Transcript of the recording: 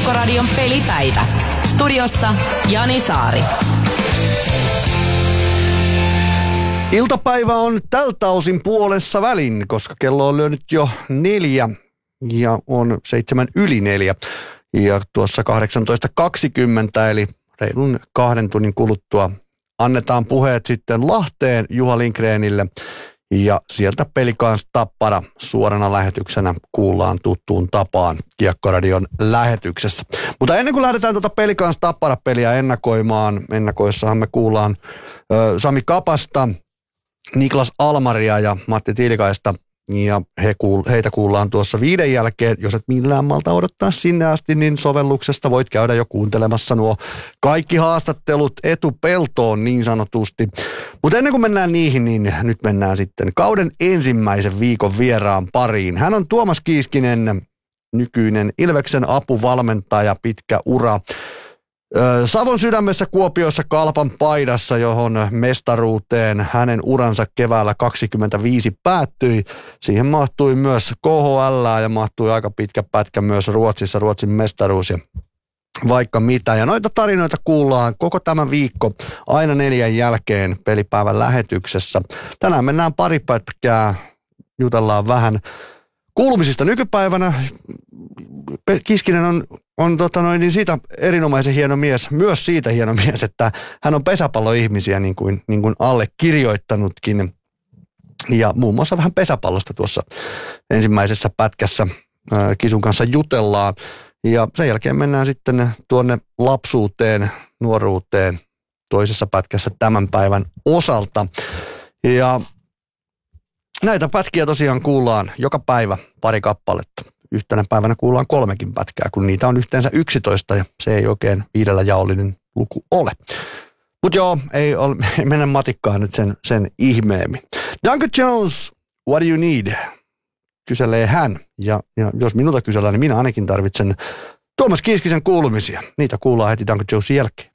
Kiekkoradion pelipäivä. Studiossa Jani Saari. Iltapäivä on tältä osin puolessa välin, koska kello on lyönyt jo 4 ja on 4:07. Ja tuossa 18.20 eli reilun 2 tunnin kuluttua annetaan puheet sitten Lahteen Juha Lindgrenille. Ja sieltä Pelikans Tappara suorana lähetyksenä kuullaan tuttuun tapaan Kiekkoradion lähetyksessä. Mutta ennen kuin lähdetään tuota Pelikans Tappara-peliä ennakoimaan, ennakoissahan me kuullaan Sami Kapasta, Niklas Almaria ja Matti Tilkaista. Ja heitä kuullaan tuossa 5 jälkeen. Jos et millään malta odottaa sinne asti, niin sovelluksesta voit käydä jo kuuntelemassa nuo kaikki haastattelut etupeltoon niin sanotusti. Mutta ennen kuin mennään niihin, niin nyt mennään sitten kauden ensimmäisen viikon vieraan pariin. Hän on Tuomas Kiiskinen, nykyinen Ilveksen apuvalmentaja, pitkä ura. Savon sydämessä Kuopiossa Kalpan paidassa, johon mestaruuteen hänen uransa keväällä 25 päättyi. Siihen mahtui myös KHL ja mahtui aika pitkä pätkä myös Ruotsissa, Ruotsin mestaruus ja vaikka mitä. Ja noita tarinoita kuullaan koko tämän viikko aina 4 jälkeen pelipäivän lähetyksessä. Tänään mennään pari pätkää, jutellaan vähän kuulumisista nykypäivänä. Kiiskinen on niin siitä erinomaisen hieno mies, myös siitä hieno mies, että hän on pesäpalloihmisiä niin kuin allekirjoittanutkin. Ja muun muassa vähän pesäpallosta tuossa ensimmäisessä pätkässä Kisun kanssa jutellaan. Ja sen jälkeen mennään sitten tuonne lapsuuteen, nuoruuteen toisessa pätkässä tämän päivän osalta. Ja näitä pätkiä tosiaan kuullaan joka päivä pari kappaletta. Yhtenä päivänä kuullaan 3 pätkää, kun niitä on yhteensä 11 ja se ei oikein 5 jaollinen luku ole. Mutta joo, ei mennä matikkaan nyt sen ihmeemmin. Duncan Jones, what do you need? Kyselee hän. Ja jos minulta kysellään, niin minä ainakin tarvitsen Tuomas Kiiskisen kuulumisia. Niitä kuullaan heti Duncan Jonesin jälkeen.